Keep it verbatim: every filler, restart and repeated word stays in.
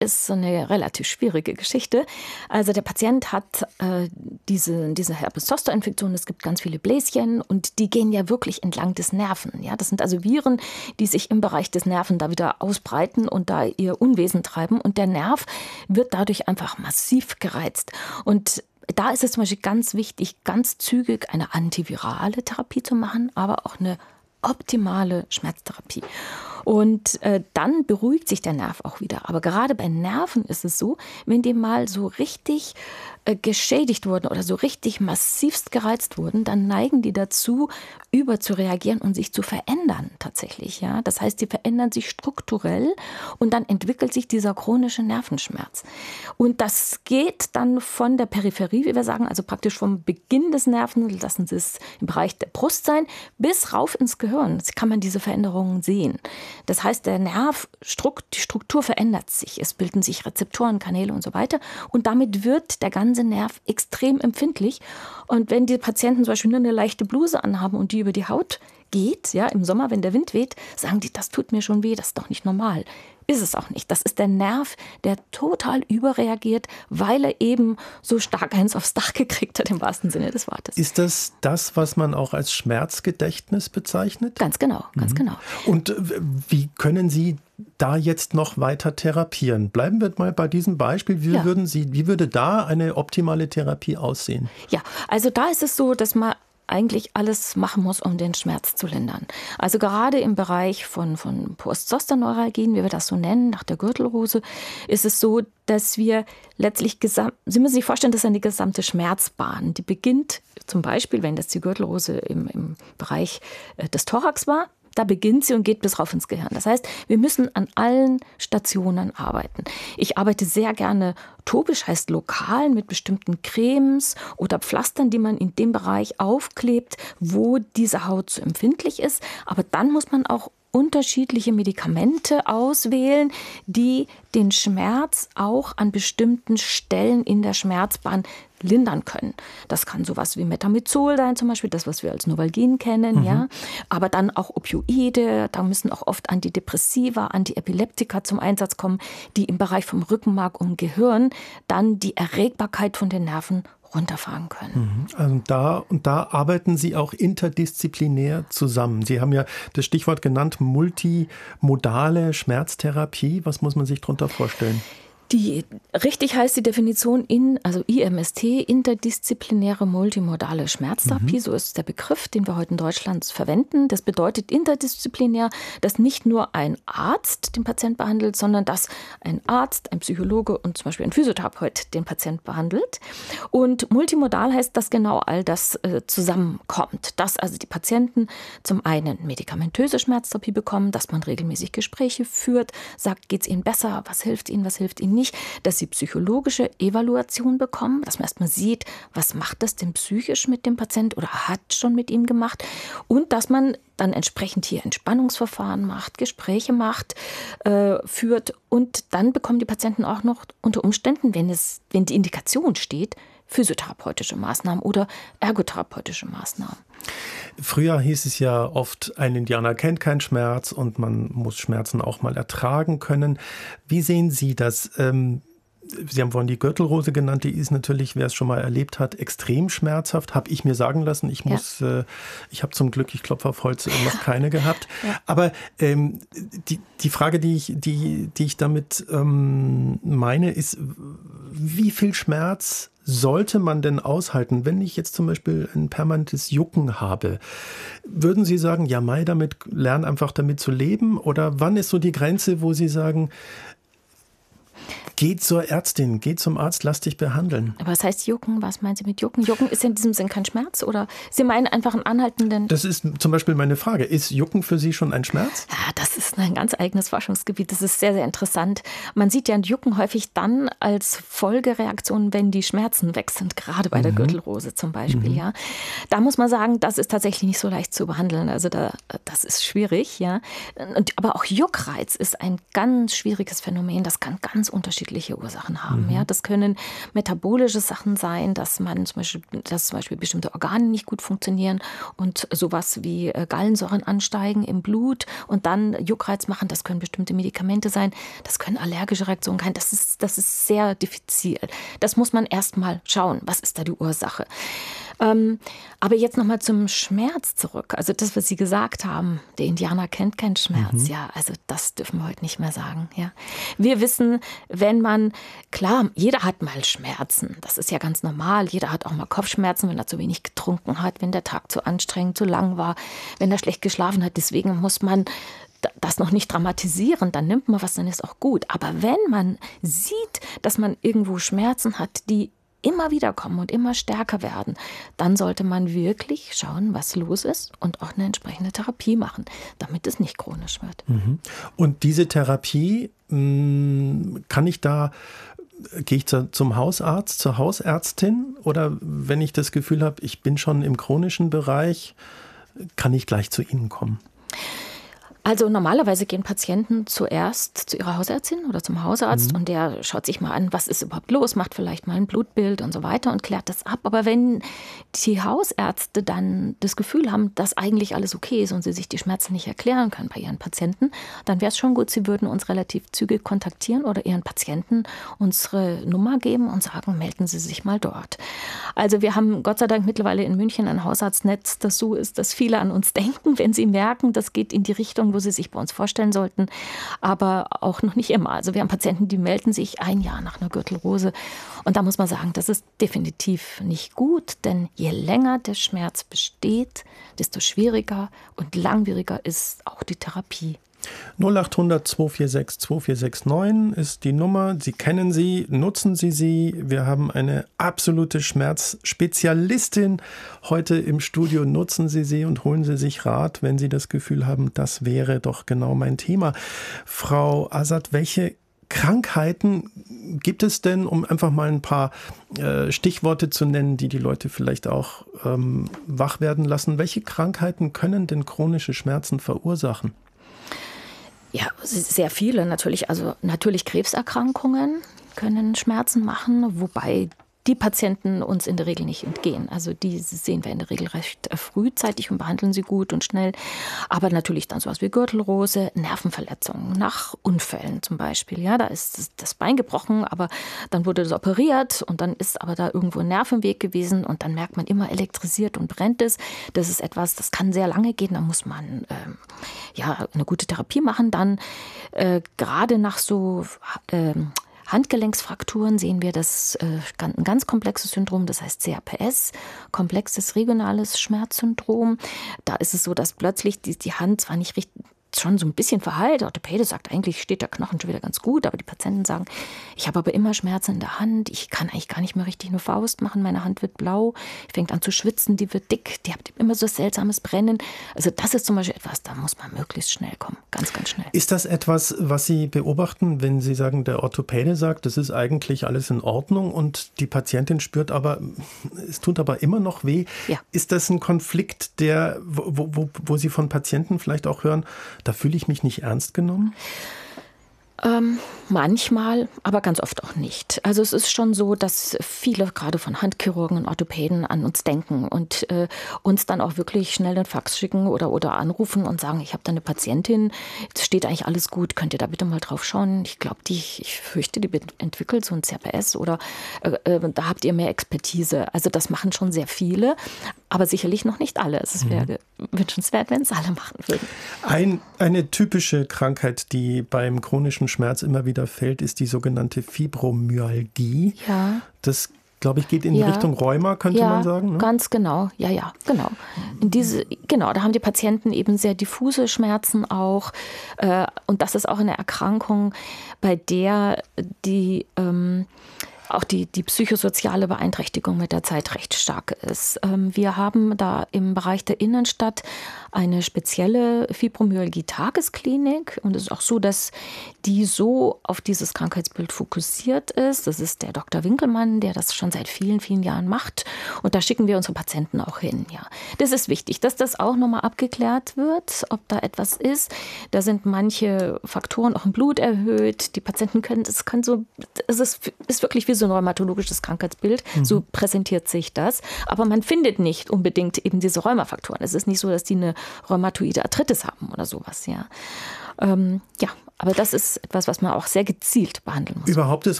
ist eine relativ schwierige Geschichte. Also der Patient hat äh, diese, diese Herpes-Zoster-Infektion, es gibt ganz viele Bläschen und die gehen ja wirklich entlang des Nerven. Ja? Das sind also Viren, die sich im Bereich des Nerven da wieder ausbreiten und da ihr Unwesen treiben. Und der Nerv wird dadurch einfach massiv gereizt. Und da ist es zum Beispiel ganz wichtig, ganz zügig eine antivirale Therapie zu machen, aber auch eine optimale Schmerztherapie. Und äh, dann beruhigt sich der Nerv auch wieder. Aber gerade bei Nerven ist es so, wenn die mal so richtig äh, geschädigt wurden oder so richtig massivst gereizt wurden, dann neigen die dazu, über zu reagieren und sich zu verändern tatsächlich. Ja? Das heißt, die verändern sich strukturell und dann entwickelt sich dieser chronische Nervenschmerz. Und das geht dann von der Peripherie, wie wir sagen, also praktisch vom Beginn des Nerven, lassen Sie es im Bereich der Brust sein, bis rauf ins Gehirn. Jetzt kann man diese Veränderungen sehen. Das heißt, der Nerv, die Struktur verändert sich. Es bilden sich Rezeptoren, Kanäle und so weiter. Und damit wird der ganze Nerv extrem empfindlich. Und wenn die Patienten zum Beispiel nur eine leichte Bluse anhaben und die über die Haut geht, ja, im Sommer, wenn der Wind weht, sagen die, das tut mir schon weh, das ist doch nicht normal. Ist es auch nicht. Das ist der Nerv, der total überreagiert, weil er eben so stark eins aufs Dach gekriegt hat, im wahrsten Sinne des Wortes. Ist das das, was man auch als Schmerzgedächtnis bezeichnet? Ganz genau, ganz mhm. genau. Und wie können Sie da jetzt noch weiter therapieren? Bleiben wir mal bei diesem Beispiel. Wie, ja. würden Sie, wie würde da eine optimale Therapie aussehen? Ja, also da ist es so, dass man eigentlich alles machen muss, um den Schmerz zu lindern. Also gerade im Bereich von, von Post-Zoster-Neuralgien, wie wir das so nennen, nach der Gürtelrose, ist es so, dass wir letztlich, gesam- Sie müssen sich vorstellen, das ist eine gesamte Schmerzbahn. Die beginnt zum Beispiel, wenn das die Gürtelrose im, im Bereich des Thorax war, da beginnt sie und geht bis rauf ins Gehirn. Das heißt, wir müssen an allen Stationen arbeiten. Ich arbeite sehr gerne topisch, heißt lokal, mit bestimmten Cremes oder Pflastern, die man in dem Bereich aufklebt, wo diese Haut so empfindlich ist. Aber dann muss man auch unterschiedliche Medikamente auswählen, die den Schmerz auch an bestimmten Stellen in der Schmerzbahn lindern können. Das kann sowas wie Metamizol sein, zum Beispiel, das, was wir als Novalgin kennen, mhm. ja. Aber dann auch Opioide, da müssen auch oft Antidepressiva, Antiepileptika zum Einsatz kommen, die im Bereich vom Rückenmark und Gehirn dann die Erregbarkeit von den Nerven runterfahren können. Also da, und da arbeiten Sie auch interdisziplinär zusammen. Sie haben ja das Stichwort genannt, multimodale Schmerztherapie. Was muss man sich darunter vorstellen? Die, richtig heißt die Definition in, also I M S T, interdisziplinäre multimodale Schmerztherapie, mhm. so ist der Begriff, den wir heute in Deutschland verwenden. Das bedeutet interdisziplinär, dass nicht nur ein Arzt den Patient behandelt, sondern dass ein Arzt, ein Psychologe und zum Beispiel ein Physiotherapeut den Patient behandelt. Und multimodal heißt, dass genau all das äh, zusammenkommt. Dass also die Patienten zum einen medikamentöse Schmerztherapie bekommen, dass man regelmäßig Gespräche führt, sagt, geht es ihnen besser, was hilft ihnen, was hilft ihnen nicht. Nicht, dass sie psychologische Evaluation bekommen, dass man erstmal sieht, was macht das denn psychisch mit dem Patient oder hat schon mit ihm gemacht, und dass man dann entsprechend hier Entspannungsverfahren macht, Gespräche macht, äh, führt, und dann bekommen die Patienten auch noch unter Umständen, wenn es, wenn die Indikation steht, physiotherapeutische Maßnahmen oder ergotherapeutische Maßnahmen. Früher hieß es ja oft, ein Indianer kennt keinen Schmerz und man muss Schmerzen auch mal ertragen können. Wie sehen Sie das? Ähm, Sie haben vorhin die Gürtelrose genannt, die ist natürlich, wer es schon mal erlebt hat, extrem schmerzhaft, habe ich mir sagen lassen. Ich muss, ja. äh, ich habe zum Glück, ich klopfe auf Holz, noch keine gehabt. Ja. Aber ähm, die, die Frage, die ich, die, die ich damit ähm, meine, ist, wie viel Schmerz sollte man denn aushalten, wenn ich jetzt zum Beispiel ein permanentes Jucken habe? Würden Sie sagen, ja, Mai, damit lern einfach damit zu leben? Oder wann ist so die Grenze, wo Sie sagen, geh zur Ärztin, geh zum Arzt, lass dich behandeln? Aber was heißt Jucken? Was meinen Sie mit Jucken? Jucken ist in diesem Sinn kein Schmerz? Oder Sie meinen einfach einen anhaltenden... Das ist zum Beispiel meine Frage. Ist Jucken für Sie schon ein Schmerz? Ja, das ist ein ganz eigenes Forschungsgebiet. Das ist sehr, sehr interessant. Man sieht ja Jucken häufig dann als Folgereaktion, wenn die Schmerzen weg sind, gerade bei der mhm. Gürtelrose zum Beispiel. Mhm. Ja. Da muss man sagen, das ist tatsächlich nicht so leicht zu behandeln. Also da, das ist schwierig. Ja. Und, aber auch Juckreiz ist ein ganz schwieriges Phänomen. Das kann ganz unterschiedlich unterschiedliche Ursachen haben. Mhm. Ja, das können metabolische Sachen sein, dass man zum Beispiel, dass zum Beispiel bestimmte Organe nicht gut funktionieren und sowas wie Gallensäuren ansteigen im Blut und dann Juckreiz machen. Das können bestimmte Medikamente sein. Das können allergische Reaktionen sein. Das ist, das ist sehr diffizil. Das muss man erst mal schauen. Was ist da die Ursache? Ähm, aber jetzt nochmal zum Schmerz zurück. Also das, was Sie gesagt haben, der Indianer kennt keinen Schmerz. Mhm. Ja, also das dürfen wir heute nicht mehr sagen. Ja. Wir wissen, wenn man, klar, jeder hat mal Schmerzen. Das ist ja ganz normal. Jeder hat auch mal Kopfschmerzen, wenn er zu wenig getrunken hat, wenn der Tag zu anstrengend, zu lang war, wenn er schlecht geschlafen hat. Deswegen muss man das noch nicht dramatisieren, dann nimmt man was, dann ist auch gut. Aber wenn man sieht, dass man irgendwo Schmerzen hat, die immer wieder kommen und immer stärker werden, dann sollte man wirklich schauen, was los ist und auch eine entsprechende Therapie machen, damit es nicht chronisch wird. Und diese Therapie, kann ich da, gehe ich zum Hausarzt, zur Hausärztin oder wenn ich das Gefühl habe, ich bin schon im chronischen Bereich, kann ich gleich zu Ihnen kommen? Also normalerweise gehen Patienten zuerst zu ihrer Hausärztin oder zum Hausarzt mhm. und der schaut sich mal an, was ist überhaupt los, macht vielleicht mal ein Blutbild und so weiter und klärt das ab. Aber wenn die Hausärzte dann das Gefühl haben, dass eigentlich alles okay ist und sie sich die Schmerzen nicht erklären können bei ihren Patienten, dann wäre es schon gut, sie würden uns relativ zügig kontaktieren oder ihren Patienten unsere Nummer geben und sagen, melden Sie sich mal dort. Also wir haben Gott sei Dank mittlerweile in München ein Hausarztnetz, das so ist, dass viele an uns denken, wenn sie merken, das geht in die Richtung, wo sie sich bei uns vorstellen sollten, aber auch noch nicht immer. Also wir haben Patienten, die melden sich ein Jahr nach einer Gürtelrose und da muss man sagen, das ist definitiv nicht gut, denn je länger der Schmerz besteht, desto schwieriger und langwieriger ist auch die Therapie. null acht hundert zwei vier sechs zwei vier sechs neun ist die Nummer. Sie kennen sie, nutzen Sie sie. Wir haben eine absolute Schmerzspezialistin heute im Studio. Nutzen Sie sie und holen Sie sich Rat, wenn Sie das Gefühl haben, das wäre doch genau mein Thema. Frau Azad, welche Krankheiten gibt es denn, um einfach mal ein paar äh, Stichworte zu nennen, die die Leute vielleicht auch ähm, wach werden lassen? Welche Krankheiten können denn chronische Schmerzen verursachen? Ja, sehr viele natürlich. Also natürlich Krebserkrankungen können Schmerzen machen, wobei die Patienten uns in der Regel nicht entgehen. Also die sehen wir in der Regel recht frühzeitig und behandeln sie gut und schnell. Aber natürlich dann sowas wie Gürtelrose, Nervenverletzungen nach Unfällen zum Beispiel. Ja, da ist das Bein gebrochen, aber dann wurde das operiert und dann ist aber da irgendwo ein Nerv im Weg gewesen und dann merkt man immer elektrisiert und brennt es. Das ist etwas, das kann sehr lange gehen. Da muss man ähm, ja eine gute Therapie machen. Dann äh, gerade nach so ähm, Handgelenksfrakturen sehen wir das äh, ein ganz komplexes Syndrom, das heißt C R P S, komplexes regionales Schmerzsyndrom. Da ist es so, dass plötzlich die, die Hand zwar nicht richtig, schon so ein bisschen verheilt. Der Orthopäde sagt, eigentlich steht der Knochen schon wieder ganz gut, aber die Patienten sagen, ich habe aber immer Schmerzen in der Hand, ich kann eigentlich gar nicht mehr richtig eine Faust machen, meine Hand wird blau, fängt an zu schwitzen, die wird dick, die hat immer so seltsames Brennen. Also das ist zum Beispiel etwas, da muss man möglichst schnell kommen, ganz, ganz schnell. Ist das etwas, was Sie beobachten, wenn Sie sagen, der Orthopäde sagt, das ist eigentlich alles in Ordnung und die Patientin spürt aber, es tut aber immer noch weh? Ja. Ist das ein Konflikt, der, wo, wo, wo Sie von Patienten vielleicht auch hören, da fühle ich mich nicht ernst genommen? Ähm, manchmal, aber ganz oft auch nicht. Also es ist schon so, dass viele gerade von Handchirurgen und Orthopäden an uns denken und äh, uns dann auch wirklich schnell den Fax schicken oder, oder anrufen und sagen, ich habe da eine Patientin, es steht eigentlich alles gut, könnt ihr da bitte mal drauf schauen? Ich glaube, die, ich fürchte, die entwickelt so ein C R P S oder äh, äh, da habt ihr mehr Expertise. Also das machen schon sehr viele, aber sicherlich noch nicht alle. Es wäre mhm. wünschenswert, wenn es alle machen würden. Ein, eine typische Krankheit, die beim chronischen Schmerz immer wieder fällt, ist die sogenannte Fibromyalgie. Ja. Das, glaube ich, geht in ja. die Richtung Rheuma, könnte ja, man sagen. Ne? Ganz genau. Ja, ja, genau. In diese, genau, da haben die Patienten eben sehr diffuse Schmerzen auch. Äh, und das ist auch eine Erkrankung, bei der die ähm, auch die, die psychosoziale Beeinträchtigung mit der Zeit recht stark ist. Wir haben da im Bereich der Innenstadt eine spezielle Fibromyalgie-Tagesklinik und es ist auch so, dass die so auf dieses Krankheitsbild fokussiert ist. Das ist der Doktor Winkelmann, der das schon seit vielen, vielen Jahren macht und da schicken wir unsere Patienten auch hin. Ja. Das ist wichtig, dass das auch nochmal abgeklärt wird, ob da etwas ist. Da sind manche Faktoren auch im Blut erhöht. Die Patienten können, es kann so, es ist, ist wirklich wie so ein rheumatologisches Krankheitsbild. Mhm. So präsentiert sich das. Aber man findet nicht unbedingt eben diese Rheumafaktoren. Es ist nicht so, dass die eine rheumatoide Arthritis haben oder sowas, ja. Ähm, ja, aber das ist etwas, was man auch sehr gezielt behandeln muss. Überhaupt ist